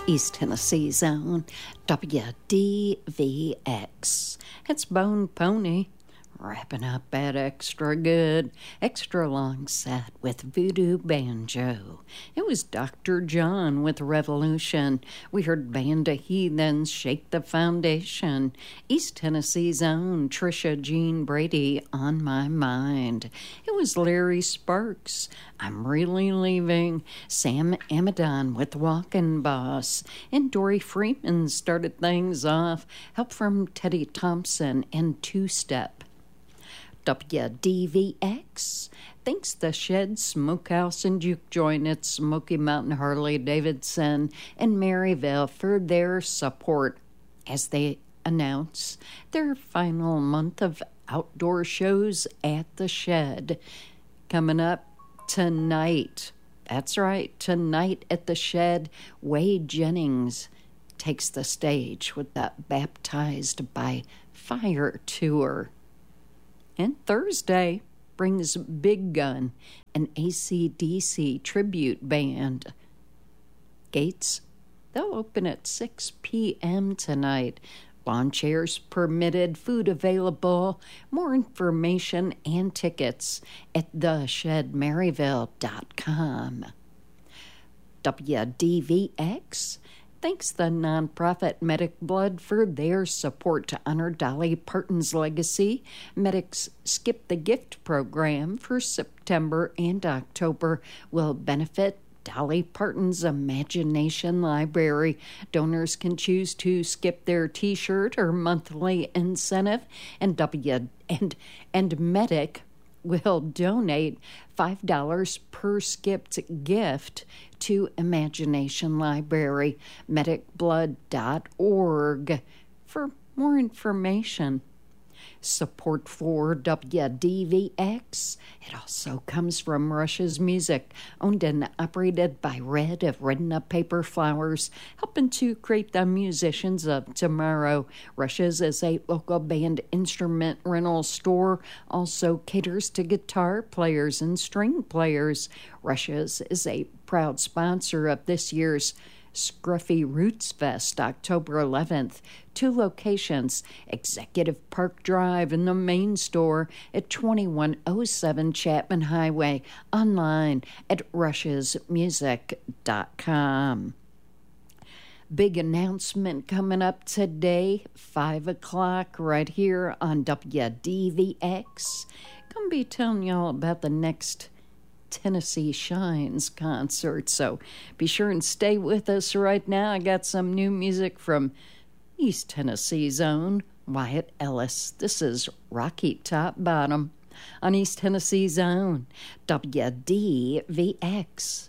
East Tennessee Zone, WDVX. It's Bone Pony, wrapping up that extra good, extra long set with Voodoo Banjo. It was Dr. John with Revolution. We heard Band of Heathens, Shake the Foundation. East Tennessee's own Trisha Jean Brady, On My Mind. It was Larry Sparks, I'm Really Leaving. Sam Amadon with Walkin' Boss. And Dory Freeman started things off. Help from Teddy Thompson and Two Step. WDVX thanks the Shed Smokehouse and Juke Joint at Smoky Mountain Harley Davidson and Maryville for their support as they announce their final month of outdoor shows at the Shed. Coming up tonight, that's right, tonight at the Shed, Wade Jennings takes the stage with that Baptized by Fire tour. And Thursday brings Big Gun, an AC/DC tribute band. Gates, they'll open at 6 p.m. tonight. Lawn chairs permitted, food available. More information and tickets at theshedmaryville.com. WDVX thanks the nonprofit Medic Blood for their support to honor Dolly Parton's legacy. Medic's Skip the Gift program for September and October will benefit Dolly Parton's Imagination Library. Donors can choose to skip their T-shirt or monthly incentive, and Medic will donate $5 per skipped gift to Imagination Library, medicblood.org. For more information, support for WDVX. It also comes from Rush's Music, owned and operated by Red of Redna Paper Flowers, helping to create the musicians of tomorrow. Rush's is a local band instrument rental store, also caters to guitar players and string players. Rush's is a proud sponsor of this year's Scruffy Roots Fest, October 11th. 2 locations, Executive Park Drive and the main store at 2107 Chapman Highway, online at rushesmusic.com. Big announcement coming up today, 5 o'clock, right here on WDVX. Gonna be telling y'all about the next Tennessee Shines concert, so be sure and stay with us right now. I got some new music from East Tennessee's own Wyatt Ellis. This is Rocky Top Bottom on East Tennessee's own WDVX.